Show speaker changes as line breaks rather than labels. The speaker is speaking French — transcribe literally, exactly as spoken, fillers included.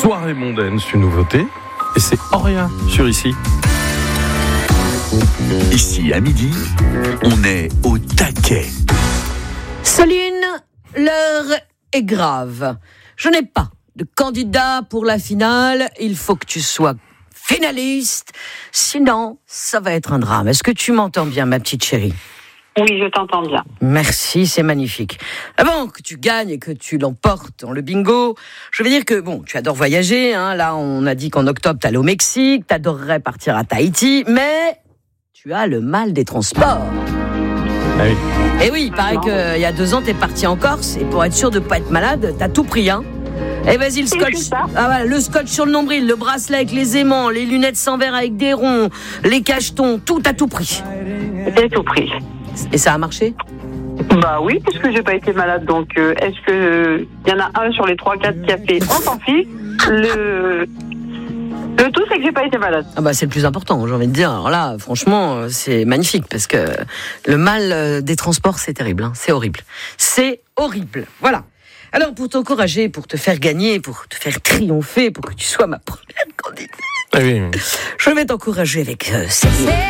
Soirée mondaine, c'est une nouveauté. Et c'est Auria sur Ici.
Ici, à midi, on est au taquet.
Soline, l'heure est grave. Je n'ai pas de candidat pour la finale. Il faut que tu sois finaliste. Sinon, ça va être un drame. Est-ce que tu m'entends bien, ma petite chérie ?
Oui, je t'entends bien.
Merci, c'est magnifique. Avant que tu gagnes et que tu l'emportes dans le bingo, je veux dire que, bon, tu adores voyager, hein. Là, on a dit qu'en octobre, t'allais au Mexique, t'adorerais partir à Tahiti, mais tu as le mal des transports.
Ah oui.
Et oui, il paraît qu'il y a deux ans, t'es parti en Corse, et pour être sûr de pas être malade, t'as tout pris, hein. Et vas-y, le scotch, ah voilà, le scotch sur le nombril, le bracelet avec les aimants, les lunettes sans verre avec des ronds, les cachetons, tout, t'as tout pris.
J'ai tout pris.
Et ça a marché ?
Bah oui, puisque j'ai pas été malade, donc euh, est-ce que il y en a un sur les trois quatre qui a fait on s'en fiche. Le le tout c'est que j'ai pas été malade.
Ah bah c'est le plus important, j'ai envie de dire. Alors là, franchement, c'est magnifique parce que le mal des transports, c'est terrible, hein. C'est horrible, c'est horrible. Voilà. Alors pour t'encourager, pour te faire gagner, pour te faire triompher, pour que tu sois ma première candidate,
Ah oui.
je vais t'encourager avec euh, cette